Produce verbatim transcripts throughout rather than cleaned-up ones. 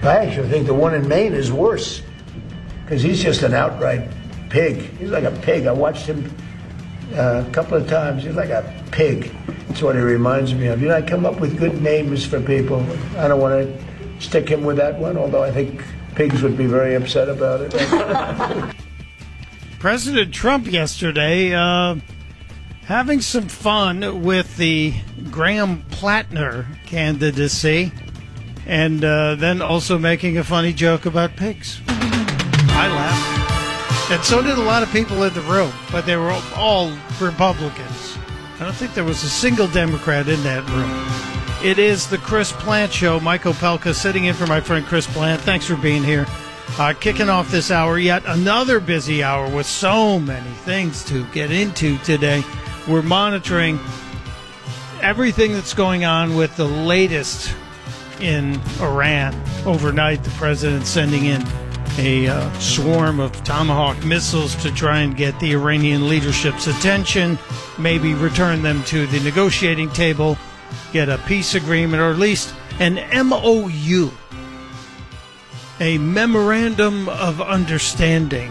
I actually think the one in Maine is worse because he's just an outright pig. He's like a pig. I watched him uh, a couple of times. He's like a pig. That's what he reminds me of. You know, I come up with good names for people. I don't want to stick him with that one, although I think pigs would be very upset about it. President Trump yesterday uh, having some fun with the Graham Plattner candidacy and uh, then also making a funny joke about pigs. I laughed. And so did a lot of people in the room, but they were all Republicans. I don't think there was a single Democrat in that room. It is the Chris Plant Show. Michael Pelka sitting in for my friend Chris Plant. Thanks for being here. Uh, kicking off this hour, yet another busy hour with so many things to get into today. We're monitoring everything that's going on with the latest in Iran. Overnight, the president sending in a uh, swarm of Tomahawk missiles to try and get the Iranian leadership's attention, maybe return them to the negotiating table, get a peace agreement, or at least an M O U, a memorandum of understanding.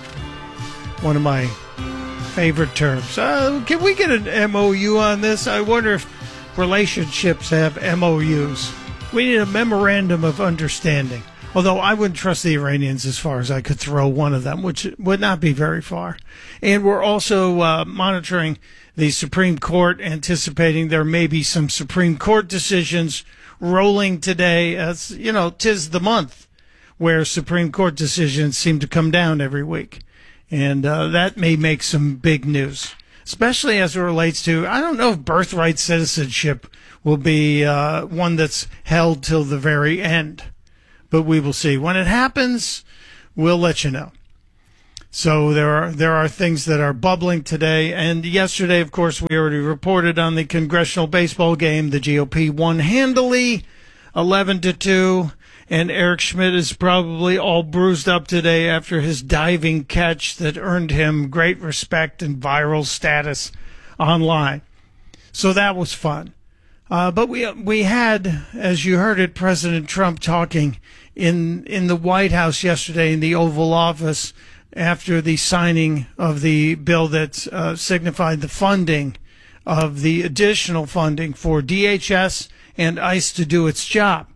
One of my favorite terms. Uh, can we get an M O U on this? I wonder if relationships have M O Us. We need a memorandum of understanding. Although I wouldn't trust the Iranians as far as I could throw one of them, which would not be very far. And we're also uh, monitoring the Supreme Court, anticipating there may be some Supreme Court decisions rolling today. As you know, 'tis the month where Supreme Court decisions seem to come down every week. And uh, that may make some big news, especially as it relates to, I don't know if birthright citizenship will be uh, one that's held till the very end. But we will see. When it happens, we'll let you know. So there are there are things that are bubbling today. And yesterday, of course, we already reported on the congressional baseball game. The G O P won handily, eleven to two. And Eric Schmidt is probably all bruised up today after his diving catch that earned him great respect and viral status online. So that was fun. Uh, but we we had, as you heard it, President Trump talking in in the White House yesterday in the Oval Office after the signing of the bill that uh, signified the funding of the additional funding for D H S and ICE to do its job.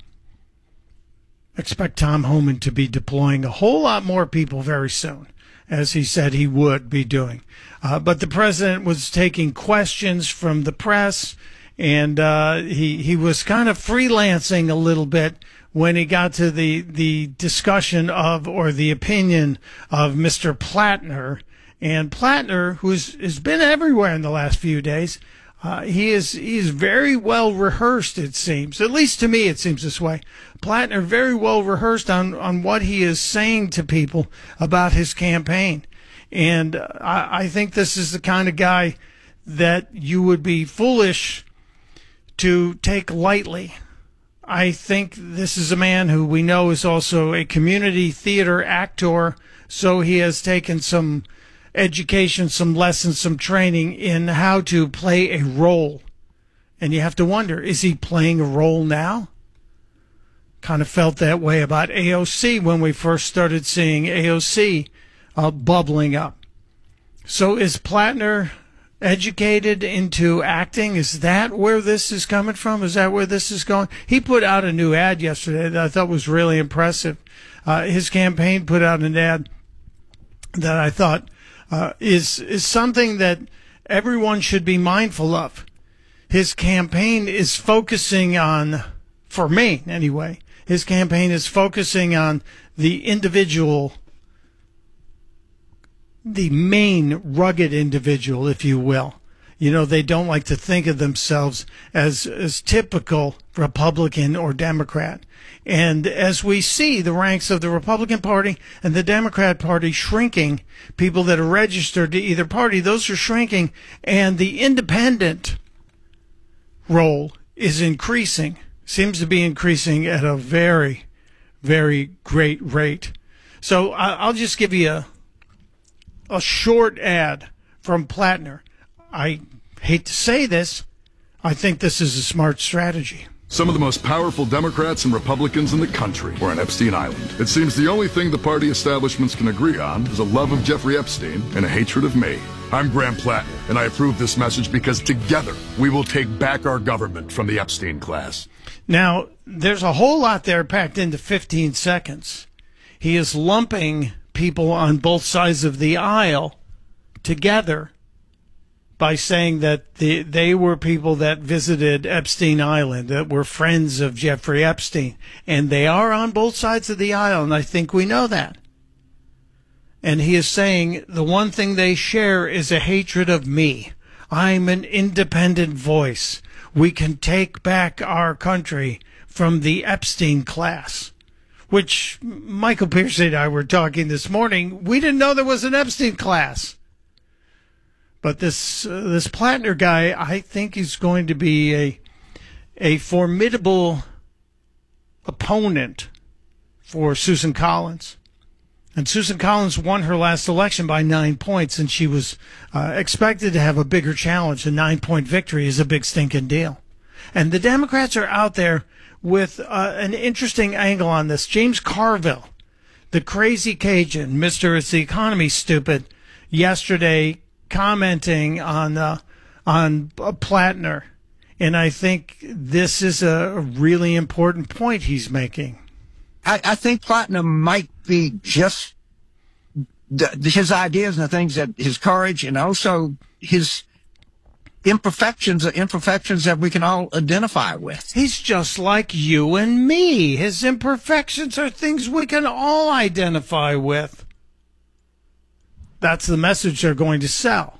Expect Tom Homan to be deploying a whole lot more people very soon, as he said he would be doing. Uh, but the president was taking questions from the press. And uh, he he was kind of freelancing a little bit when he got to the, the discussion of, or the opinion of Mister Plattner. And Plattner, who's has been everywhere in the last few days, uh, he is he is very well rehearsed, it seems. At least to me, it seems this way. Plattner very well rehearsed on, on what he is saying to people about his campaign. And uh, I, I think this is the kind of guy that you would be foolish to take lightly. I think this is a man who we know is also a community theater actor, so he has taken some education, some lessons, some training in how to play a role. And you have to wonder, is he playing a role now? Kind of felt that way about A O C when we first started seeing A O C uh, bubbling up. So is Plattner educated into acting? Is that where this is coming from? Is that where this is going? He put out a new ad yesterday that I thought was really impressive. Uh, his campaign put out an ad that I thought uh, is is something that everyone should be mindful of. His campaign is focusing on, for me anyway, his campaign is focusing on the individual, the main rugged individual, if you will. You know, they don't like to think of themselves as, as typical Republican or Democrat. And as we see the ranks of the Republican Party and the Democrat Party shrinking, people that are registered to either party, those are shrinking, and the independent role is increasing, seems to be increasing at a very, very great rate. So I'll just give you a A short ad from Plattner. I hate to say this. I think this is a smart strategy. Some of the most powerful Democrats and Republicans in the country were on Epstein Island. It seems the only thing the party establishments can agree on is a love of Jeffrey Epstein and a hatred of me. I'm Graham Plattner, and I approve this message because together we will take back our government from the Epstein class. Now, there's a whole lot there packed into fifteen seconds. He is lumping people on both sides of the aisle together by saying that the, they were people that visited Epstein Island, that were friends of Jeffrey Epstein. And they are on both sides of the aisle, and I think we know that. And he is saying the one thing they share is a hatred of me. I'm an independent voice. We can take back our country from the Epstein class, which Michael Piercy and I were talking this morning. We didn't know there was an Epstein class. But this uh, this Plattner guy, I think, is going to be a a formidable opponent for Susan Collins. And Susan Collins won her last election by nine points, and she was uh, expected to have a bigger challenge. A nine-point victory is a big stinking deal. And the Democrats are out there with uh, an interesting angle on this. James Carville, the crazy Cajun, Mister Is the Economy Stupid, yesterday commenting on uh, on uh, Plattner, and I think this is a really important point he's making. I, I think Plattner might be just the, his ideas and the things that his courage and also his imperfections are imperfections that we can all identify with. He's just like you and me. His imperfections are things we can all identify with. That's the message they're going to sell.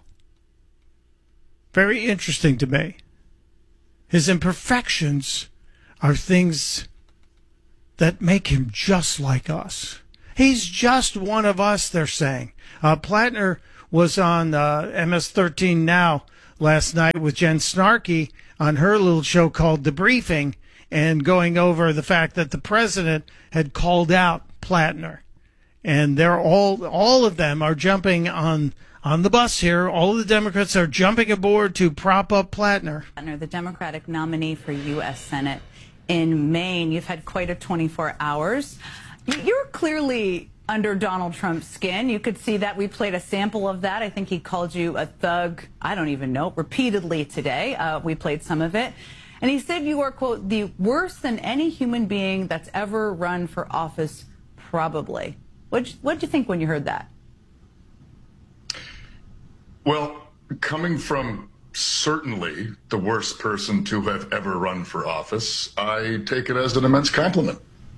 Very interesting to me. His imperfections are things that make him just like us. He's just one of us, they're saying. Uh, Plattner was on uh, M S thirteen Now last night with Jen Snarky on her little show called The Briefing, and going over the fact that the president had called out Plattner. And they're all, all of them are jumping on, on the bus here. All of the Democrats are jumping aboard to prop up Plattner. The Democratic nominee for U S Senate in Maine. You've had quite a twenty-four hours. You're clearly under Donald Trump's skin. You could see that. We played a sample of that. I think he called you a thug, I don't even know, repeatedly today. Uh, we played some of it. And he said you are, quote, the worst than any human being that's ever run for office, probably. What'd you, what'd you think when you heard that? Well, coming from certainly the worst person to have ever run for office, I take it as an immense compliment.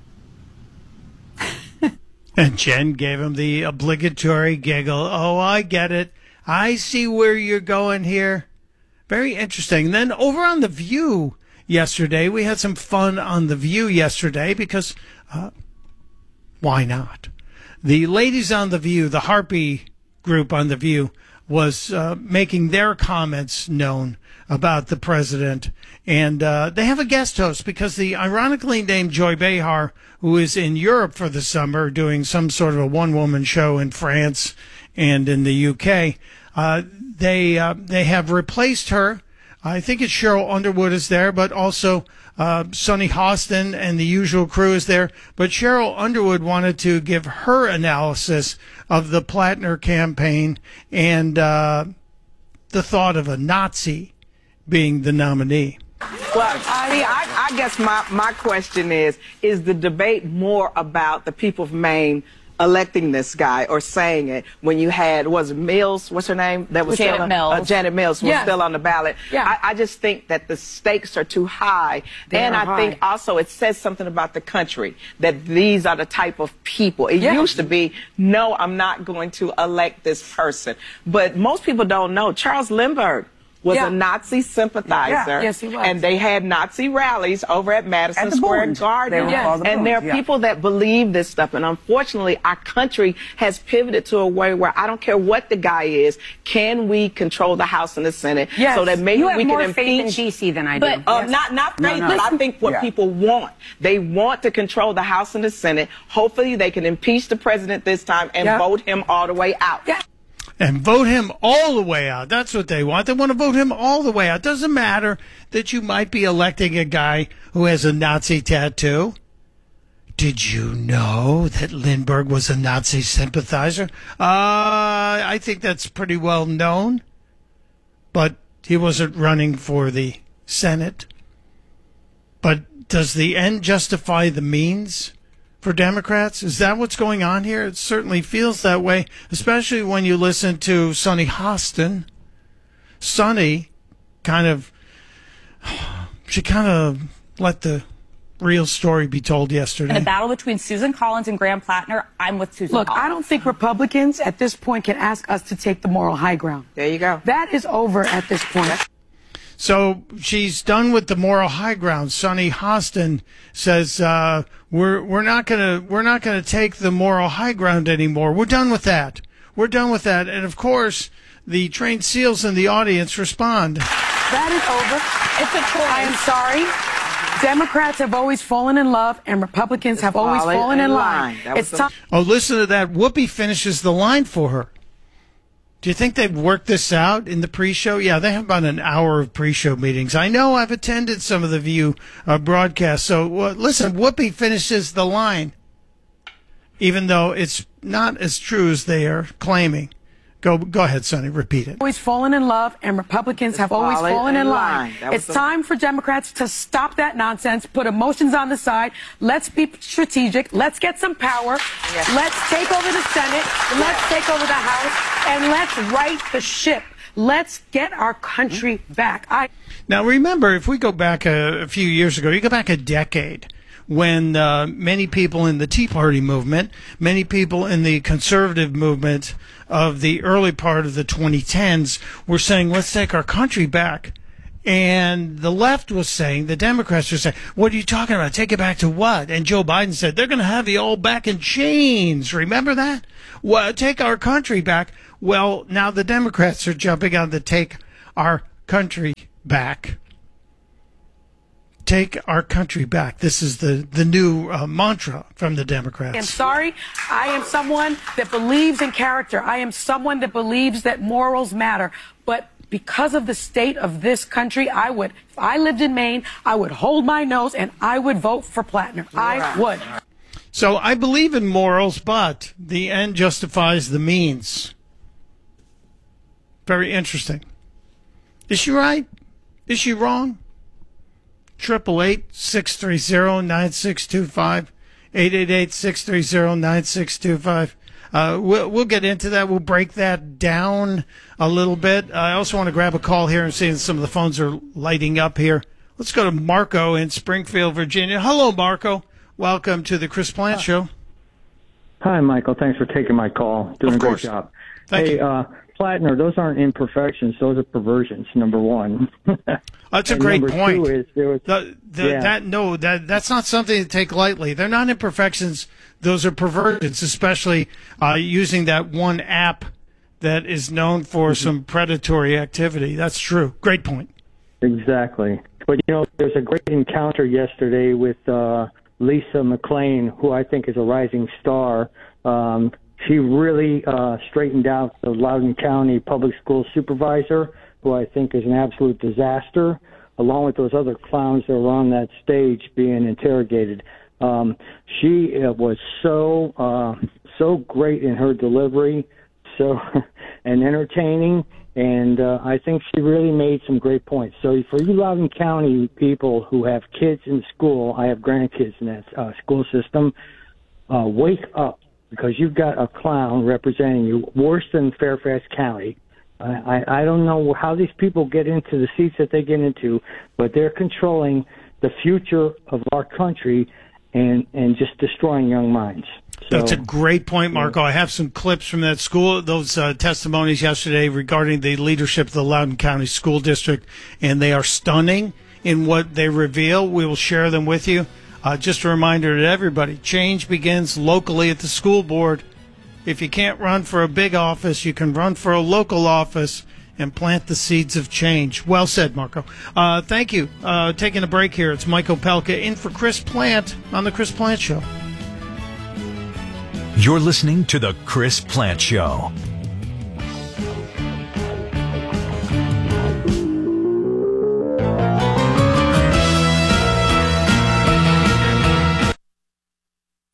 And Jen gave him the obligatory giggle. Oh, I get it. I see where you're going here. Very interesting. And then over on The View yesterday, we had some fun on The View yesterday because uh, why not? The ladies on The View, the Harpy group on The View, was uh, making their comments known about the president. And uh, they have a guest host because the ironically named Joy Behar, who is in Europe for the summer doing some sort of a one-woman show in France and in the U K, uh, they uh, they have replaced her. I think it's Cheryl Underwood is there, but also uh, Sonny Hostin and the usual crew is there. But Cheryl Underwood wanted to give her analysis of the Plattner campaign and uh, the thought of a Nazi being the nominee. Well, see, I, I guess my, my question is, is the debate more about the people of Maine electing this guy or saying it when you had, was it Mills, what's her name? That was Janet still on, Mills. Uh, Janet Mills was Yeah. still on the ballot. Yeah. I, I just think that the stakes are too high. They and are I high. think also it says something about the country, that these are the type of people. It Yeah. used to be, no, I'm not going to elect this person. But most people don't know. Charles Lindbergh was Yeah. a Nazi sympathizer. Yeah. Yes, he was. And they had Nazi rallies over at Madison At the Square Bund. Garden. They were Yes. called the And there are Bund, yeah. people that believe this stuff. And unfortunately, our country has pivoted to a way where I don't care what the guy is, can we control the House and the Senate Yes. so that maybe You have we more can faith in impeach. D C than I But do. uh, Yes. not not No, faith, no. but I think what Yeah. people want. They want to control the House and the Senate. Hopefully, they can impeach the president this time and Yeah. vote him all the way out. Yeah. and vote him all the way out. That's what they want. They want to vote him all the way out. Doesn't matter that you might be electing a guy who has a Nazi tattoo. Did you know that Lindbergh was a Nazi sympathizer? Uh, I think that's pretty well known. But he wasn't running for the Senate. But does the end justify the means for Democrats? Is that what's going on here? It certainly feels that way, especially when you listen to Sonny Hostin. Sonny kind of, she kind of let the real story be told yesterday. In a battle between Susan Collins and Graham Plattner, I'm with Susan Look, Collins. I don't think Republicans at this point can ask us to take the moral high ground. There you go. That is over at this point. So she's done with the moral high ground. Sonny Hostin says uh, we're we're not gonna we're not gonna take the moral high ground anymore. We're done with that. We're done with that. And of course, the trained SEALs in the audience respond. That is over. It's a choice. I am sorry. Democrats have always fallen in love, and Republicans have always fallen fallen in in line. line. That was It's the- time. Oh, listen to that. Whoopi finishes the line for her. Do you think they've worked this out in the pre-show? Yeah, they have about an hour of pre-show meetings. I know I've attended some of the View uh, broadcasts. So uh, listen, Whoopi finishes the line, even though it's not as true as they are claiming. Go, go ahead, Sonny. Repeat it. Always fallen in love, and Republicans have always fallen fallen in in line. line. That was It's the- time for Democrats to stop that nonsense, put emotions on the side. Let's be strategic. Let's get some power. Yes. Let's take over the Senate. Let's take over the House, and let's right the ship. Let's get our country back. I. Now, remember, if we go back a, a few years ago, you go back a decade, when uh, many people in the Tea Party movement, many people in the conservative movement of the early part of the twenty tens were saying, let's take our country back. And the left was saying, the Democrats were saying, what are you talking about? Take it back to what? And Joe Biden said, they're going to have you all back in chains. Remember that? Well, take our country back. Well, now the Democrats are jumping on the take our country back. Take our country back. This is the, the new uh, mantra from the Democrats. I am sorry. I am someone that believes in character. I am someone that believes that morals matter. But because of the state of this country, I would, if I lived in Maine, I would hold my nose and I would vote for Plattner. I would. So I believe in morals, but the end justifies the means. Very interesting. Is she right? Is she wrong? Triple eight six three zero nine six two five, eight eight eight six three zero nine six two five. Uh, we'll we'll get into that. We'll break that down a little bit. I also want to grab a call here and see if some of the phones are lighting up here. Let's go to Marco in Springfield, Virginia. Hello, Marco. Welcome to the Chris Plant Show. Hi, Michael. Thanks for taking my call. Doing Of a great course. job. Thank hey, you. uh, Plattner, those aren't imperfections. Those are perversions, number one. That's a And great number point. two is there was, The, the, yeah. That no, that that's not something to take lightly. They're not imperfections; those are perversions. Especially uh, using that one app that is known for Mm-hmm. some predatory activity. That's true. Great point. Exactly. But, you know, there's a great encounter yesterday with uh, Lisa McLean, who I think is a rising star. Um, she really uh, straightened out the Loudoun County Public School Supervisor, who I think is an absolute disaster, along with those other clowns that were on that stage being interrogated. Um, she uh, was so uh, so great in her delivery, so and entertaining, and uh, I think she really made some great points. So for you Loudoun County people who have kids in school, I have grandkids in that uh, school system, uh, wake up, because you've got a clown representing you, worse than Fairfax County. I, I don't know how these people get into the seats that they get into, but they're controlling the future of our country and, and just destroying young minds. So, That's a great point, Marco. I have some clips from that school, those uh, testimonies yesterday regarding the leadership of the Loudoun County School District, and they are stunning in what they reveal. We will share them with you. Uh, just a reminder to everybody, change begins locally at the school board. If you can't run for a big office, you can run for a local office and plant the seeds of change. Well said, Marco. Uh, thank you. Uh, taking a break here. It's Michael Pelka in for Chris Plant on The Chris Plant Show. You're listening to The Chris Plant Show.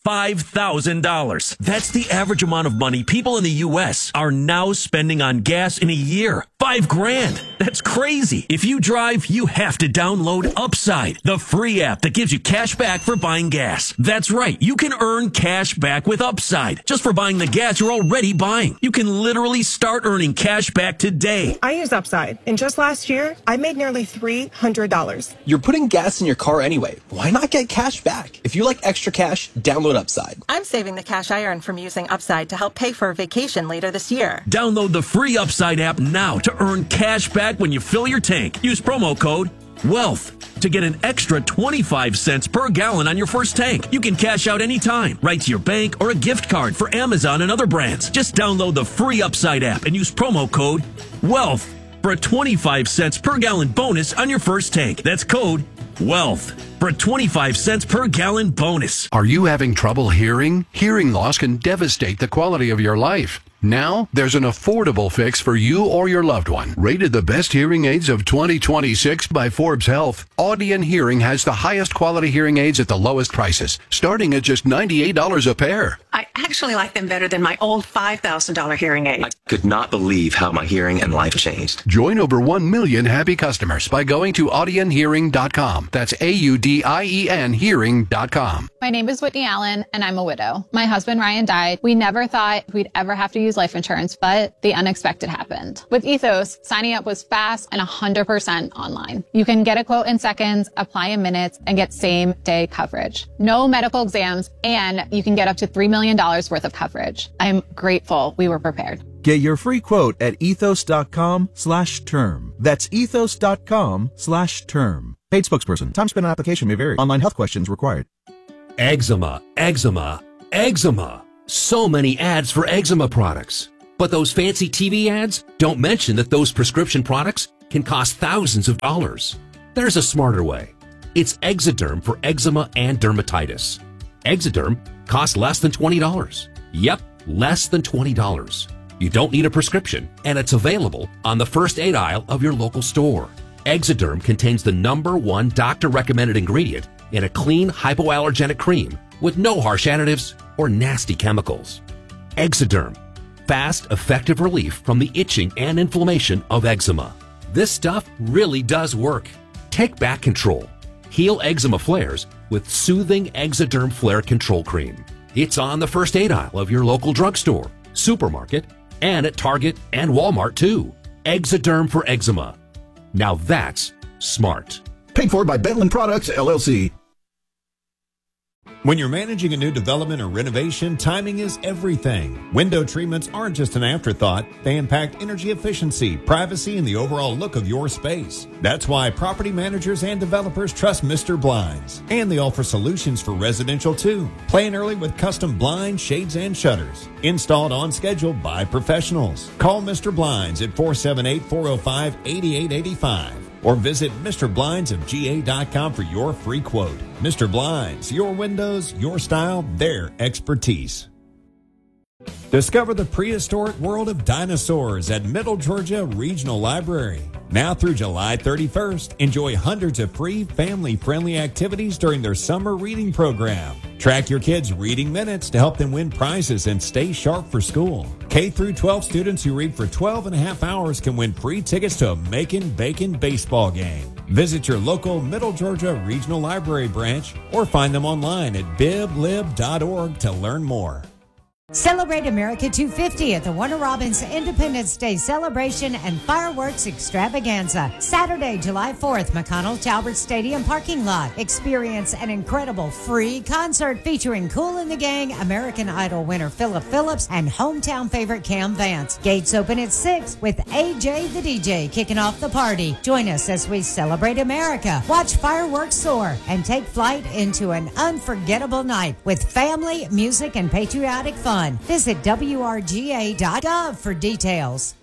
five thousand dollars. That's the average amount of money people in the U S are now spending on gas in a year. Five grand. That's crazy. If you drive, you have to download Upside, the free app that gives you cash back for buying gas. That's right. You can earn cash back with Upside just for buying the gas you're already buying. You can literally start earning cash back today. I use Upside, and just last year, I made nearly three hundred dollars. You're putting gas in your car anyway. Why not get cash back? If you like extra cash, download Upside. I'm saving the cash I earn from using Upside to help pay for a vacation later this year. Download the free Upside app now to earn cash back when you fill your tank. Use promo code WEALTH to get an extra twenty-five cents per gallon on your first tank. You can cash out anytime, right to your bank or a gift card for Amazon and other brands. Just download the free Upside app and use promo code WEALTH for a twenty-five cents per gallon bonus on your first tank. That's code WEALTH for a twenty-five cents per gallon bonus. Are you having trouble hearing? Hearing loss can devastate the quality of your life. Now, there's an affordable fix for you or your loved one. Rated the best hearing aids of twenty twenty-six by Forbes Health, Audion Hearing has the highest quality hearing aids at the lowest prices, starting at just ninety-eight dollars a pair. I actually like them better than my old five thousand dollars hearing aid. I could not believe how my hearing and life changed. Join over one million happy customers by going to audion hearing dot com. That's A U D I E N hearing dot com. My name is Whitney Allen, and I'm a widow. My husband, Ryan, died. We never thought we'd ever have to use life insurance, but the unexpected happened. With Ethos, signing up was fast and one hundred percent online. You can get a quote in seconds, apply in minutes, and get same-day coverage. No medical exams, and you can get up to three million dollars worth of coverage. I'm grateful we were prepared. Get your free quote at ethos.com slash term. That's ethos.com slash term. Paid spokesperson. Time spent on application may vary. Online health questions required. Eczema, eczema, eczema. So many ads for eczema products. But those fancy T V ads don't mention that those prescription products can cost thousands of dollars. There's a smarter way. It's Exoderm for eczema and dermatitis. Exoderm costs less than twenty dollars. Yep, less than twenty dollars. You don't need a prescription, and it's available on the first aid aisle of your local store. Exoderm contains the number one doctor-recommended ingredient in a clean hypoallergenic cream with no harsh additives or nasty chemicals. Exoderm, fast, effective relief from the itching and inflammation of eczema. This stuff really does work. Take back control. Heal eczema flares with soothing Exoderm Flare Control Cream. It's on the first aid aisle of your local drugstore, supermarket, and at Target and Walmart too. Exoderm for eczema. Now that's smart. Paid for by Bentland Products, L L C. When you're managing a new development or renovation, timing is everything. Window treatments aren't just an afterthought. They impact energy efficiency, privacy, and the overall look of your space. That's why property managers and developers trust Mister Blinds. And they offer solutions for residential too. Plan early with custom blinds, shades, and shutters. Installed on schedule by professionals. Call Mister Blinds at four seven eight, four oh five, eight eight eight five. Or visit Mister Blinds of G A dot com for your free quote. Mister Blinds, your windows, your style, their expertise. Discover the prehistoric world of dinosaurs at Middle Georgia Regional Library. Now through July thirty-first, enjoy hundreds of free family-friendly activities during their summer reading program. Track your kids' reading minutes to help them win prizes and stay sharp for school. K through twelve students who read for twelve and a half hours can win free tickets to a Macon Bacon baseball game. Visit your local Middle Georgia Regional Library branch or find them online at bib lib dot org to learn more. Celebrate America two fifty at the Warner Robins Independence Day Celebration and Fireworks Extravaganza. Saturday, July fourth, McConnell Talbert Stadium parking lot. Experience an incredible free concert featuring Kool and the Gang, American Idol winner Philip Phillips, and hometown favorite Cam Vance. Gates open at six with A J the D J kicking off the party. Join us as we celebrate America, watch fireworks soar, and take flight into an unforgettable night with family, music, and patriotic fun. Visit W R G A dot gov for details.